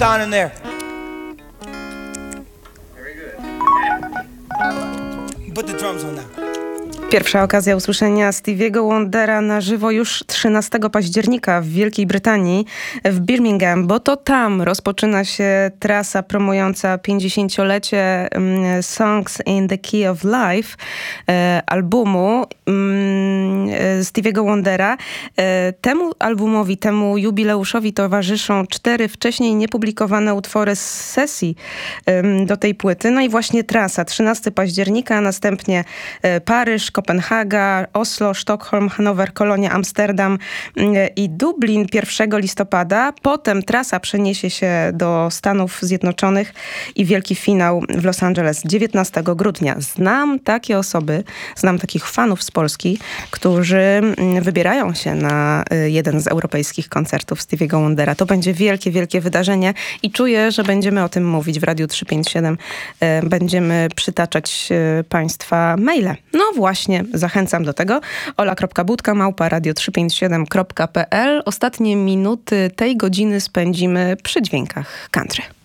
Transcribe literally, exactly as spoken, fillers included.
sound in there. Put the drums on now. Pierwsza okazja usłyszenia Stevie'ego Wondera na żywo już trzynastego października w Wielkiej Brytanii, w Birmingham, bo to tam rozpoczyna się trasa promująca pięćdziesięciolecie um, Songs in the Key of Life, e, albumu um, Stevie'ego Wondera. E, temu albumowi, temu jubileuszowi towarzyszą cztery wcześniej niepublikowane utwory z sesji um, do tej płyty. No i właśnie trasa, trzynastego października, a następnie e, Paryż, Kopenhaga, Oslo, Sztokholm, Hanower, Kolonia, Amsterdam i Dublin pierwszego listopada. Potem trasa przeniesie się do Stanów Zjednoczonych i wielki finał w Los Angeles dziewiętnastego grudnia. Znam takie osoby, znam takich fanów z Polski, którzy wybierają się na jeden z europejskich koncertów Stevie'ego Wondera. To będzie wielkie, wielkie wydarzenie i czuję, że będziemy o tym mówić w Radiu trzysta pięćdziesiąt siedem. Będziemy przytaczać Państwa maile. No właśnie, zachęcam do tego. ola.budka małpa radio trzysta pięćdziesiąt siedem kropka p l. Ostatnie minuty tej godziny spędzimy przy dźwiękach country.